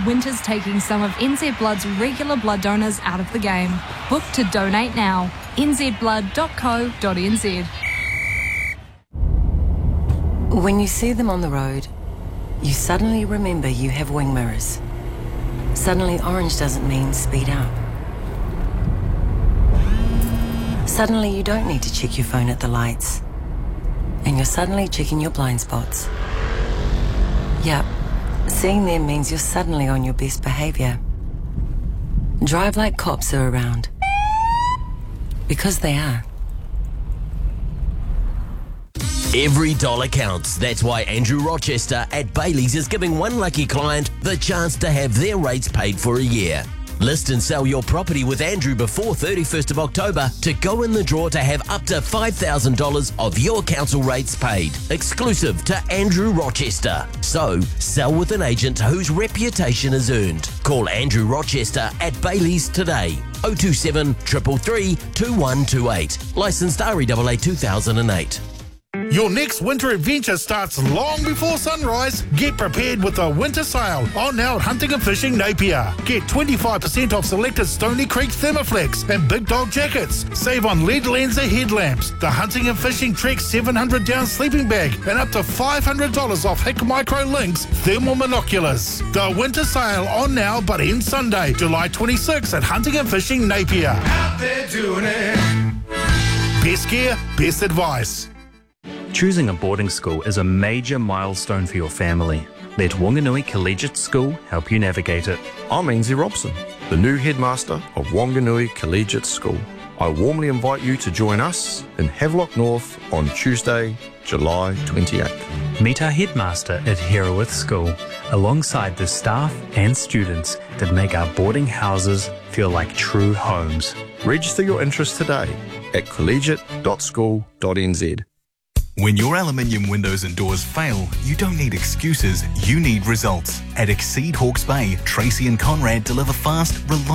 winter's taking some of NZ Blood's regular blood donors out of the game. Book to donate now. nzblood.co.nz. When you see them on the road, you suddenly remember you have wing mirrors. Suddenly orange doesn't mean speed up. Suddenly you don't need to check your phone at the lights. And you're suddenly checking your blind spots. Yep, seeing them means you're suddenly on your best behaviour. Drive like cops are around. Because they are. Every dollar counts. That's why Andrew Rochester at Bailey's is giving one lucky client the chance to have their rates paid for a year. List and sell your property with Andrew before 31st of October to go in the draw to have up to $5,000 of your council rates paid, exclusive to Andrew Rochester. So, sell with an agent whose reputation is earned. Call Andrew Rochester at Bailey's today. 027 333 2128. Licensed REAA 2008. Your next winter adventure starts long before sunrise. Get prepared with a winter sale on now at Hunting and Fishing Napier. Get 25% off selected Stony Creek Thermoflex and Big Dog jackets. Save on LED Lensa headlamps, the Hunting and Fishing Trek 700 down sleeping bag, and up to $500 off Hick Micro Lynx thermal binoculars. The winter sale on now but ends Sunday, July 26 at Hunting and Fishing Napier. Out there doing it. Best gear, best advice. Choosing a boarding school is a major milestone for your family. Let Wanganui Collegiate School help you navigate it. I'm Ainsley Robson, the new headmaster of Wanganui Collegiate School. I warmly invite you to join us in Havelock North on Tuesday, July 28th. Meet our headmaster at Herewith School, alongside the staff and students that make our boarding houses feel like true homes. Register your interest today at collegiate.school.nz. When your aluminium windows and doors fail, you don't need excuses, you need results. At Exceed Hawke's Bay, Tracy and Conrad deliver fast, reliable